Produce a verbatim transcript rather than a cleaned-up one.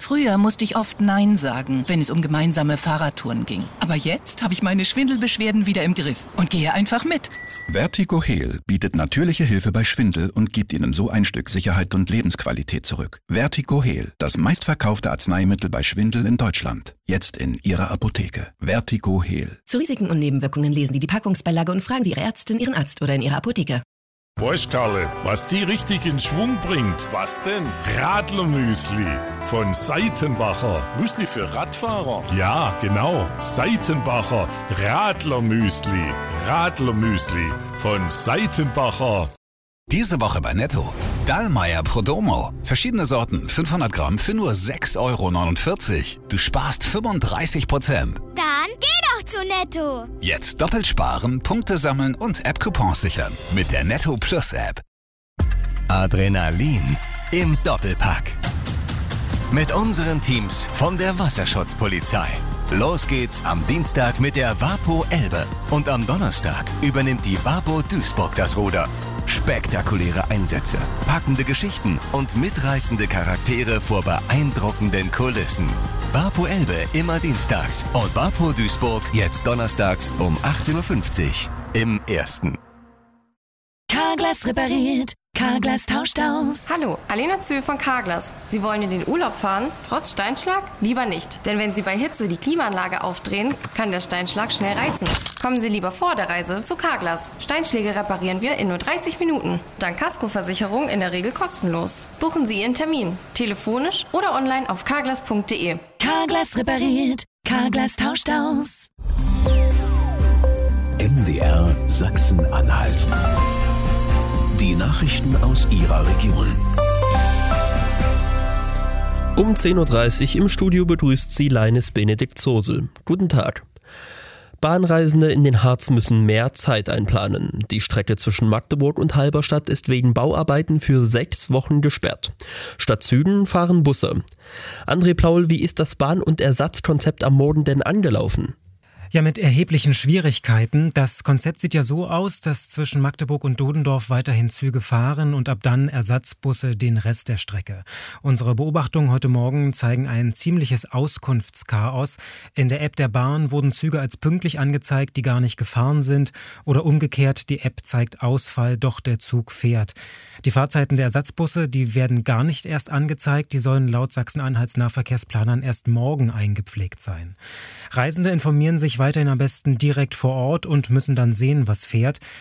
Früher musste ich oft Nein sagen, wenn es um gemeinsame Fahrradtouren ging. Aber jetzt habe ich meine Schwindelbeschwerden wieder im Griff und gehe einfach mit. Vertigo-Heal bietet natürliche Hilfe bei Schwindel und gibt Ihnen so ein Stück Sicherheit und Lebensqualität zurück. Vertigo-Heal, das meistverkaufte Arzneimittel bei Schwindel in Deutschland. Jetzt in Ihrer Apotheke. Vertigo-Heal. Zu Risiken und Nebenwirkungen lesen Sie die Packungsbeilage und fragen Sie Ihre Ärztin, Ihren Arzt oder in Ihrer Apotheke. Weißt Karle, was die richtig in Schwung bringt? Was denn? Radlermüsli von Seitenbacher. Müsli für Radfahrer? Ja, genau. Seitenbacher Radlermüsli. Radlermüsli von Seitenbacher. Diese Woche bei Netto. Dallmayr Prodomo. Verschiedene Sorten, fünfhundert Gramm für nur sechs Euro neunundvierzig. Du sparst fünfunddreißig Prozent. Dann geh doch zu Netto. Jetzt doppelt sparen, Punkte sammeln und App-Coupons sichern. Mit der Netto Plus App. Adrenalin im Doppelpack. Mit unseren Teams von der Wasserschutzpolizei. Los geht's am Dienstag mit der Vapo Elbe. Und am Donnerstag übernimmt die Vapo Duisburg das Ruder. Spektakuläre Einsätze, packende Geschichten und mitreißende Charaktere vor beeindruckenden Kulissen. Vapo Elbe immer dienstags und Vapo Duisburg jetzt donnerstags um achtzehn Uhr fünfzig im Ersten. Carglass repariert, Carglass tauscht aus. Hallo, Alena Zöhl von Carglass. Sie wollen in den Urlaub fahren, trotz Steinschlag? Lieber nicht, denn wenn Sie bei Hitze die Klimaanlage aufdrehen, kann der Steinschlag schnell reißen. Kommen Sie lieber vor der Reise zu Carglass. Steinschläge reparieren wir in nur dreißig Minuten. Dank Kaskoversicherung in der Regel kostenlos. Buchen Sie Ihren Termin, telefonisch oder online auf carglass punkt de. Carglass repariert, Carglass tauscht aus. M D R Sachsen-Anhalt. Die Nachrichten aus Ihrer Region. Um zehn Uhr dreißig im Studio begrüßt Sie Leines Benedikt Zosel. Guten Tag. Bahnreisende in den Harz müssen mehr Zeit einplanen. Die Strecke zwischen Magdeburg und Halberstadt ist wegen Bauarbeiten für sechs Wochen gesperrt. Statt Zügen fahren Busse. André Plaul, wie ist das Bahn- und Ersatzkonzept am Morgen denn angelaufen? Ja, mit erheblichen Schwierigkeiten. Das Konzept sieht ja so aus, dass zwischen Magdeburg und Dodendorf weiterhin Züge fahren und ab dann Ersatzbusse den Rest der Strecke. Unsere Beobachtungen heute Morgen zeigen ein ziemliches Auskunftschaos. In der App der Bahn wurden Züge als pünktlich angezeigt, die gar nicht gefahren sind. Oder umgekehrt, die App zeigt Ausfall, doch der Zug fährt. Die Fahrzeiten der Ersatzbusse, die werden gar nicht erst angezeigt. Die sollen laut Sachsen-Anhalts Nahverkehrsplanern erst morgen eingepflegt sein. Reisende informieren sich weiterhin am besten direkt vor Ort und müssen dann sehen, was fährt.